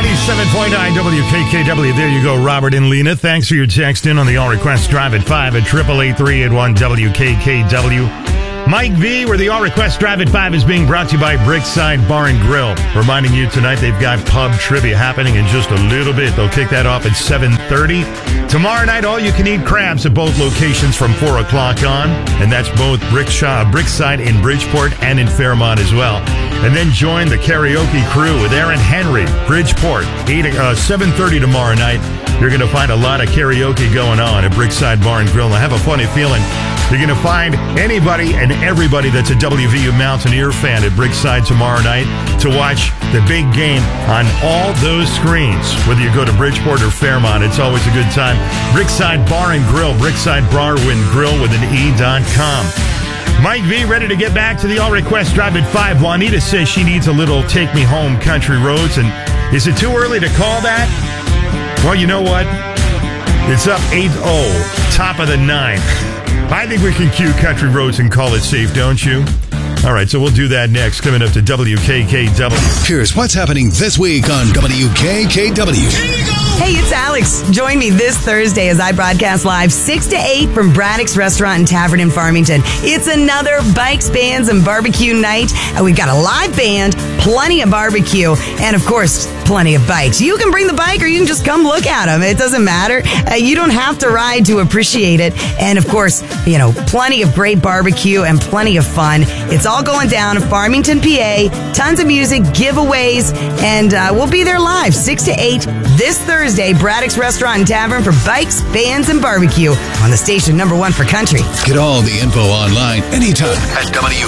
97.9 WKKW. There you go, Robert and Lena. Thanks for your text in on the All Request Drive at 5 at 888-381 WKKW. Mike V, where the All Request Drive at 5 is being brought to you by Brickside Bar and Grill. Reminding you tonight they've got pub trivia happening in just a little bit. They'll kick that off at 7:30. Tomorrow night, all you can eat crabs at both locations from 4 o'clock on. And that's both Brickside in Bridgeport and in Fairmont as well. And then join the karaoke crew with Aaron Henry, Bridgeport, 7:30 tomorrow night. You're going to find a lot of karaoke going on at Brickside Bar and Grill. And I have a funny feeling you're going to find anybody and everybody that's a WVU Mountaineer fan at Brickside tomorrow night to watch the big game on all those screens. Whether you go to Bridgeport or Fairmont, it's always a good time. Brickside Bar and Grill, Brickside Bar and Grill with an E.com. Mike V, ready to get back to the All Request Drive at 5. Juanita says she needs a little Take Me Home Country Roads. And is it too early to call that? Well, you know what? It's up 8-0, top of the ninth. I think we can cue Country Roads and call it safe, don't you? All right, so we'll do that next, coming up to WKKW. Here's what's happening this week on WKKW. Hey, it's Alex. Join me this Thursday as I broadcast live 6 to 8 from Braddock's Restaurant and Tavern in Farmington. It's another Bikes, Bands, and Barbecue night. And we've got a live band, plenty of barbecue, and of course, plenty of bikes. You can bring the bike or you can just come look at them. It doesn't matter. You don't have to ride to appreciate it. And of course, plenty of great barbecue and plenty of fun. It's all going down in Farmington, PA. Tons of music, giveaways, and we'll be there live 6 to 8 this Thursday. Braddock's Restaurant and Tavern for Bikes, Bands, and Barbecue on the station #1 for country. Get all the info online anytime at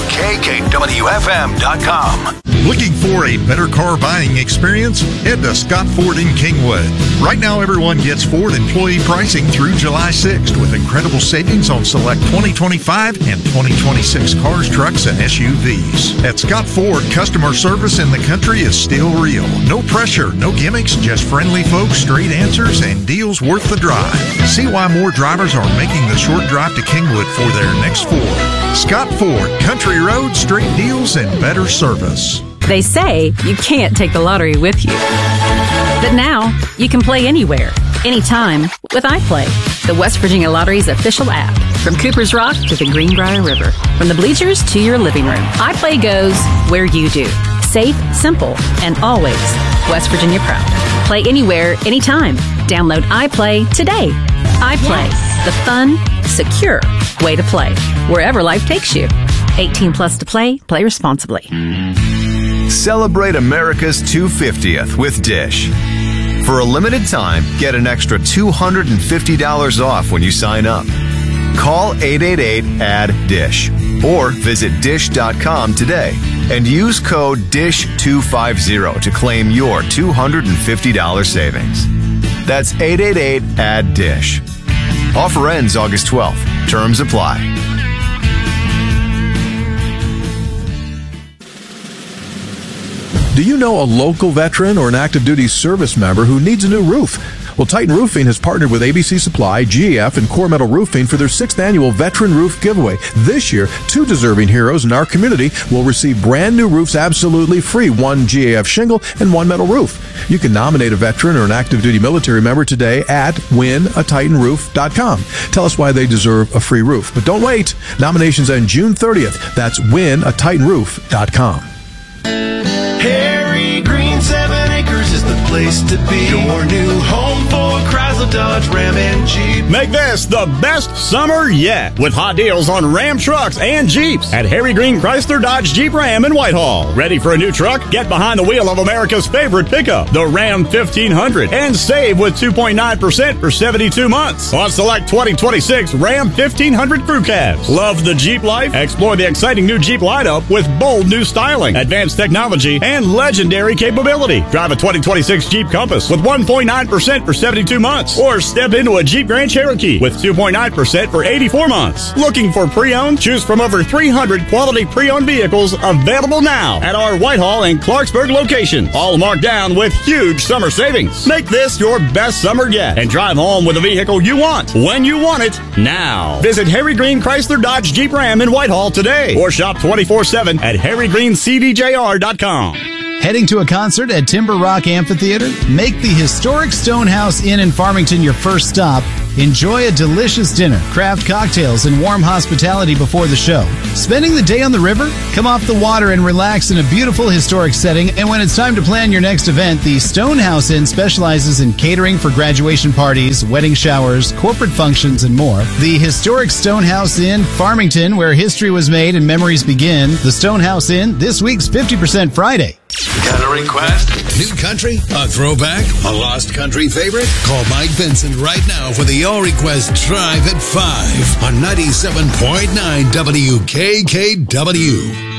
WKKWFM.com. Looking for a better car buying experience? Head to Scott Ford in Kingwood. Right now, everyone gets Ford employee pricing through July 6th with incredible savings on select 2025 and 2026 cars, trucks, and SUVs. At Scott Ford, customer service in the country is still real. No pressure, no gimmicks, just friendly folks, straight answers, and deals worth the drive. See why more drivers are making the short drive to Kingwood for their next Ford. Scott Ford, country roads, straight deals, and better service. They say you can't take the lottery with you. But now, you can play anywhere, anytime with iPlay, the West Virginia Lottery's official app. From Cooper's Rock to the Greenbrier River, from the bleachers to your living room, iPlay goes where you do. Safe, simple, and always West Virginia proud. Play anywhere, anytime. Download iPlay today. iPlay, the fun, secure way to play, wherever life takes you. 18 plus to play. Play responsibly. Celebrate America's 250th with Dish. For a limited time, get an extra $250 off when you sign up. Call 888-ADD-DISH or visit dish.com today and use code DISH250 to claim your $250 savings. That's 888-ADD-DISH. Offer ends August 12th. Terms apply. Do you know a local veteran or an active duty service member who needs a new roof? Well, Titan Roofing has partnered with ABC Supply, GEF, and Core Metal Roofing for their 6th annual Veteran Roof Giveaway. This year, 2 deserving heroes in our community will receive brand new roofs absolutely free, 1 GAF shingle and 1 metal roof. You can nominate a veteran or an active duty military member today at winatitanroof.com. Tell us why they deserve a free roof. But don't wait. Nominations end June 30th. That's winatitanroof.com. Harry Green 7 Acres is the place to be. Your new home for Chrysler, Dodge, Ram, and Jeep. Make this the best summer yet with hot deals on Ram trucks and Jeeps at Harry Green Chrysler, Dodge, Jeep, Ram in Whitehall. Ready for a new truck? Get behind the wheel of America's favorite pickup, the Ram 1500, and save with 2.9% for 72 months on select 2026 Ram 1500 crew cabs. Love the Jeep life? Explore the exciting new Jeep lineup with bold new styling, advanced technology, and legendary capability. Drive a 2026 Jeep Compass with 1.9% for 72 months, or step into a Jeep Grand Cherokee with 2.9% for 84 months. Looking for pre-owned? Choose from over 300 quality pre-owned vehicles available now at our Whitehall and Clarksburg locations, all marked down with huge summer savings. Make this your best summer yet and drive home with a vehicle you want, when you want it, now. Visit Harry Green Chrysler, Dodge, Jeep, Ram in Whitehall today, or shop 24/7 at harrygreencdjr.com. Heading to a concert at Timber Rock Amphitheater? Make the historic Stonehouse Inn in Farmington your first stop. Enjoy a delicious dinner, craft cocktails, and warm hospitality before the show. Spending the day on the river? Come off the water and relax in a beautiful historic setting. And when it's time to plan your next event, the Stonehouse Inn specializes in catering for graduation parties, wedding showers, corporate functions, and more. The historic Stonehouse Inn, Farmington, where history was made and memories begin. The Stonehouse Inn, this week's 50% Friday. Got a request? New country? A throwback? A lost country favorite? Call Mike Vincent right now for the All Request Drive at 5 on 97.9 WKKW.